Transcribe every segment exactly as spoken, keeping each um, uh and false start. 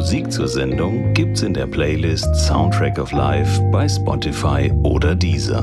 Musik zur Sendung gibt's in der Playlist Soundtrack of Life bei Spotify oder Deezer.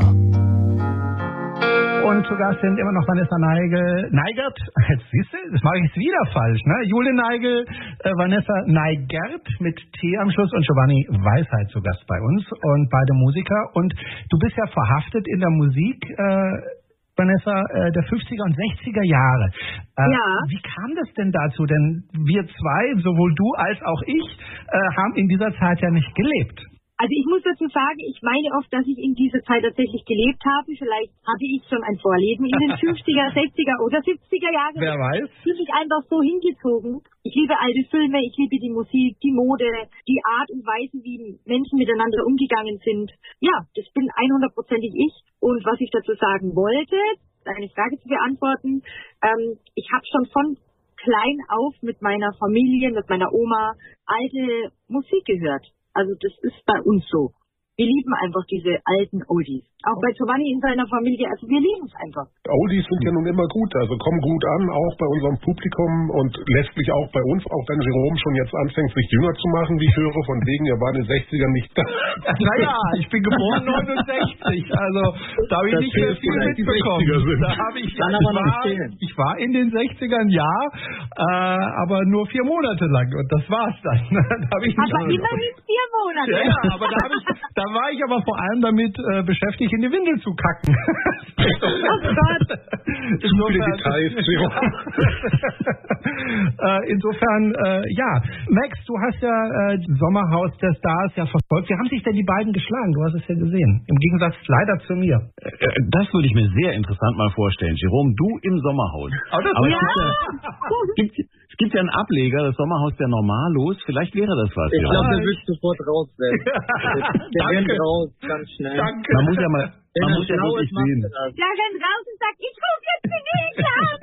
Und zu Gast sind immer noch Vanessa Neigel, Neigert, jetzt siehst du, das mache ich jetzt wieder falsch, ne? Jule Neigel, äh, Vanessa Neigert mit T am Schluss und Giovanni Weisheit zu Gast bei uns und beide Musiker. Und du bist ja verhaftet in der Musik, äh, Vanessa, äh, der fünfziger und sechziger Jahre. Äh, ja. Wie kam das denn dazu? Denn wir zwei, sowohl du als auch ich, äh, haben in dieser Zeit ja nicht gelebt. Also ich muss dazu sagen, ich meine oft, dass ich in dieser Zeit tatsächlich gelebt habe. Vielleicht hatte ich schon ein Vorleben in den fünfziger, sechziger oder siebziger Jahren. Wer weiß. Ich bin mich einfach so hingezogen. Ich liebe alte Filme, ich liebe die Musik, die Mode, die Art und Weise, wie Menschen miteinander umgegangen sind. Ja, das bin hundertprozentig ich. Und was ich dazu sagen wollte, deine Frage zu beantworten, ähm, ich habe schon von klein auf mit meiner Familie, mit meiner Oma alte Musik gehört. Also das ist bei uns so. Wir lieben einfach diese alten Oldies. Auch bei Giovanni in seiner Familie, also wir lieben es einfach. Oldies sind ja nun immer gut, also kommen gut an, auch bei unserem Publikum und letztlich auch bei uns, auch wenn Jerome schon jetzt anfängt, sich jünger zu machen, wie ich höre, von wegen, er war in den sechzigern nicht da. Naja, ich bin geboren neunundsechzig, also da habe ich Das nicht mehr viel mitbekommen. Da habe ich, Kann ich, aber noch war, stehen. ich war in den sechzigern, ja, äh, aber nur vier Monate lang und das war's dann. Da habe ich nicht Aber immerhin vier Monate. Ja, ja, aber da, hab ich, da war ich aber vor allem damit äh, beschäftigt, in die Windel zu kacken. Oh Gott. Insofern, Details, äh, insofern äh, ja. Max, du hast ja äh, Sommerhaus der Stars ja verfolgt. Wie haben sich denn die beiden geschlagen? Du hast es ja gesehen. Im Gegensatz leider zu mir. Das würde ich mir sehr interessant mal vorstellen. Jerome, du im Sommerhaus. Oh, das Aber ja. es gibt ja, es gibt ja einen Ableger, das Sommerhaus der Normalos. Vielleicht wäre das was. Ich ja. glaube, der wird sofort raus werden. Der rennt Danke. raus, ganz schnell. Danke. Man muss ja mal, Wenn man er muss ja schlau wirklich ist, macht sehen. er das. Der rennt raus und sagt, ich rufe jetzt die Mädchen an.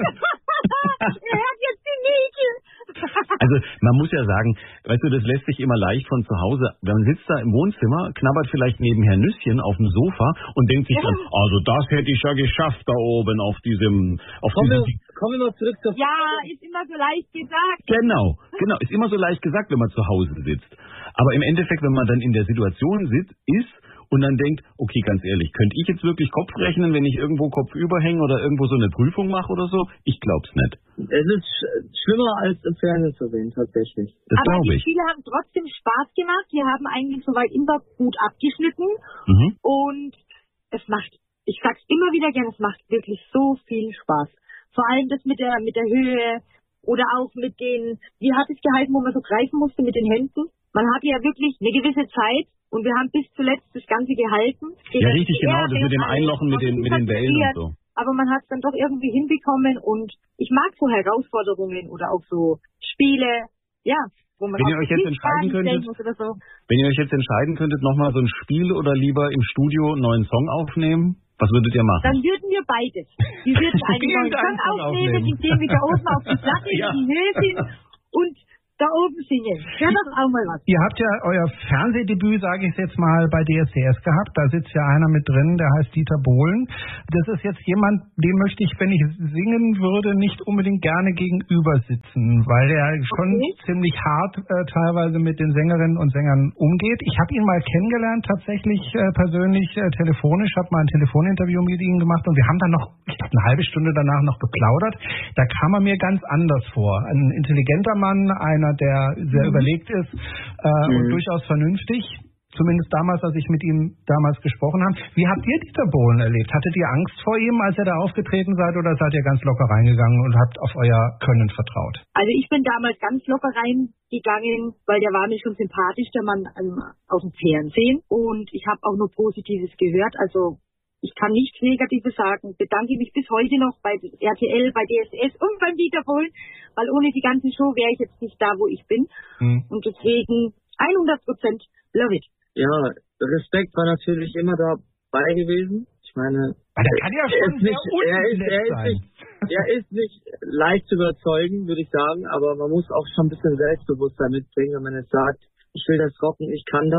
Er hat jetzt die Mädchen. Also man muss ja sagen, weißt du, das lässt sich immer leicht von zu Hause. Man sitzt da im Wohnzimmer, knabbert vielleicht nebenher Nüsschen auf dem Sofa und denkt sich Ja. dann, also das hätte ich ja geschafft da oben auf diesem, auf Kommen wir, diesem. kommen wir mal zurück zur Ja, ist immer so leicht gesagt. Genau, genau. Ist immer so leicht gesagt, wenn man zu Hause sitzt. Aber im Endeffekt, wenn man dann in der Situation sitzt, ist und dann denkt, okay, ganz ehrlich, könnte ich jetzt wirklich Kopf rechnen, wenn ich irgendwo Kopf überhänge oder irgendwo so eine Prüfung mache oder so? Ich glaub's nicht. Es ist sch- schlimmer als im Fernsehen zu sehen, tatsächlich. Das Aber glaube die ich. Spiele haben trotzdem Spaß gemacht. Wir haben eigentlich soweit immer gut abgeschnitten. Mhm. Und es macht, ich sag's immer wieder gerne, es macht wirklich so viel Spaß. Vor allem das mit der, mit der Höhe oder auch mit den, wie hat es gehalten, wo man so greifen musste mit den Händen. Man hat ja wirklich eine gewisse Zeit und wir haben bis zuletzt das Ganze gehalten. Ja, richtig, genau. Das mit dem alles, Einlochen mit den, mit den Wellen und so. Aber man hat es dann doch irgendwie hinbekommen und ich mag so Herausforderungen oder auch so Spiele, ja, wo man Wenn auch ihr euch jetzt nicht entscheiden Fragen stellen könntet, muss oder so. Wenn ihr euch jetzt entscheiden könntet, nochmal so ein Spiel oder lieber im Studio einen neuen Song aufnehmen, was würdet ihr machen? Dann würden wir beides. Wir würden einen Vielen neuen Dank Song fürs aufnehmen, Aufnehmen. indem wir da oben auf die Platte Ja. in die Höhe sind und da oben singen. Ja, das ist auch mal was. Ihr habt ja euer Fernsehdebüt, sage ich jetzt mal, bei D S D S gehabt. Da sitzt ja einer mit drin, der heißt Dieter Bohlen. Das ist jetzt jemand, dem möchte ich, wenn ich singen würde, nicht unbedingt gerne gegenüber sitzen, weil er schon Okay. ziemlich hart äh, teilweise mit den Sängerinnen und Sängern umgeht. Ich habe ihn mal kennengelernt, tatsächlich äh, persönlich, äh, telefonisch, habe mal ein Telefoninterview mit ihm gemacht und wir haben dann noch, ich glaube, eine halbe Stunde danach noch geplaudert. Da kam er mir ganz anders vor. Ein intelligenter Mann, einer, der sehr Mhm. überlegt ist äh, und Mhm. durchaus vernünftig. Zumindest damals, als ich mit ihm damals gesprochen habe. Wie habt ihr Dieter Bohlen erlebt? Hattet ihr Angst vor ihm, als ihr da aufgetreten seid, oder seid ihr ganz locker reingegangen und habt auf euer Können vertraut? Also ich bin damals ganz locker reingegangen, weil der war mir schon sympathisch, der Mann ähm, aus dem Fernsehen. Und ich habe auch nur Positives gehört. Also ich kann nichts Negatives sagen. Bedanke mich bis heute noch bei R T L, bei D S S und beim Dieter Bohlen, weil ohne die ganze Show wäre ich jetzt nicht da, wo ich bin. Hm. Und deswegen hundert Prozent love it. Ja, Respekt war natürlich immer dabei gewesen. Ich meine, Weil der kann ja er schon ist sehr nicht, er ist, unnett er ist sein. nicht, er ist nicht leicht zu überzeugen, würde ich sagen, aber man muss auch schon ein bisschen Selbstbewusstsein mitbringen, wenn man jetzt sagt, ich will das rocken, ich kann das,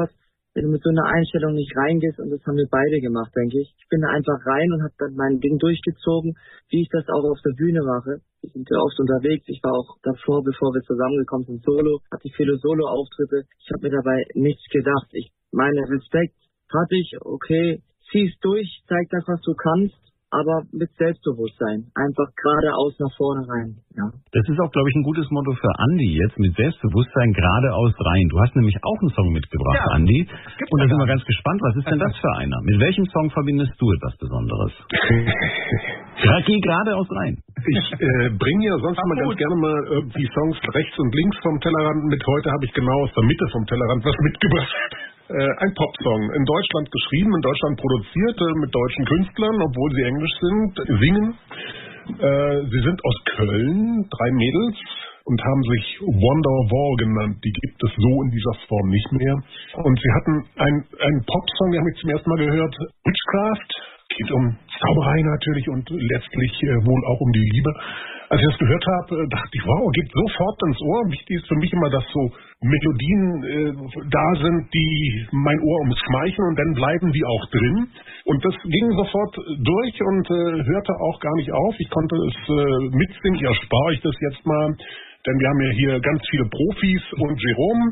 wenn du mit so einer Einstellung nicht reingehst, und das haben wir beide gemacht, denke ich. Ich bin da einfach rein und habe dann mein Ding durchgezogen, wie ich das auch auf der Bühne mache. Wir sind ja oft unterwegs. Ich war auch davor, bevor wir zusammengekommen sind, Solo, hatte viele Solo-Auftritte. Ich habe mir dabei nichts gedacht. Ich meine, Respekt hatte ich, okay, zieh's durch, zeig das, was du kannst, aber mit Selbstbewusstsein. Einfach geradeaus nach vorne rein. Ja. Das ist auch, glaube ich, ein gutes Motto für Andi jetzt, mit Selbstbewusstsein geradeaus rein. Du hast nämlich auch einen Song mitgebracht, ja, Andi. Und da sind wir ganz gespannt, was ist denn das für einer? Mit welchem Song verbindest du etwas Besonderes? Geh geradeaus rein. Ich äh, bringe ja sonst immer ganz gerne mal irgendwie Songs rechts und links vom Tellerrand mit. Heute habe ich genau aus der Mitte vom Tellerrand was mitgebracht. Ein Popsong, in Deutschland geschrieben, in Deutschland produziert, mit deutschen Künstlern, obwohl sie englisch sind, singen. Sie sind aus Köln, drei Mädels, und haben sich Wonderwall genannt. Die gibt es so in dieser Form nicht mehr. Und sie hatten einen, einen Popsong, den habe ich zum ersten Mal gehört, Witchcraft. Geht um Zauberei natürlich und letztlich wohl auch um die Liebe. Als ich das gehört habe, dachte ich, wow, geht sofort ins Ohr. Wichtig ist für mich immer, dass so Melodien äh, da sind, die mein Ohr umschmeicheln, und dann bleiben die auch drin. Und das ging sofort durch und äh, hörte auch gar nicht auf. Ich konnte es äh, mitsingen. Ich erspare euch das jetzt mal, denn wir haben ja hier ganz viele Profis und Jerome.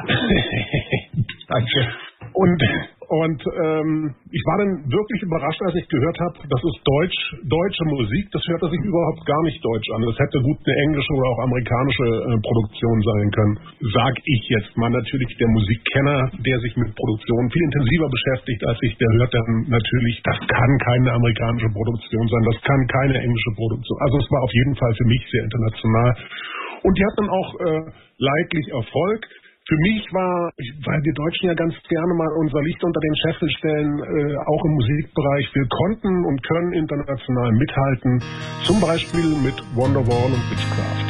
Danke. Und Und ähm, ich war dann wirklich überrascht, als ich gehört habe, das ist Deutsch, deutsche Musik. Das hörte sich überhaupt gar nicht deutsch an. Das hätte gut eine englische oder auch amerikanische äh, Produktion sein können. Sag ich jetzt mal. Natürlich der Musikkenner, der sich mit Produktion viel intensiver beschäftigt als ich, der hört dann natürlich, das kann keine amerikanische Produktion sein, das kann keine englische Produktion. Also es war auf jeden Fall für mich sehr international. Und die hatten auch äh, leidlich Erfolg. Für mich war, weil wir Deutschen ja ganz gerne mal unser Licht unter den Scheffel stellen, äh, auch im Musikbereich, wir konnten und können international mithalten, zum Beispiel mit Wonderwall und Witchcraft.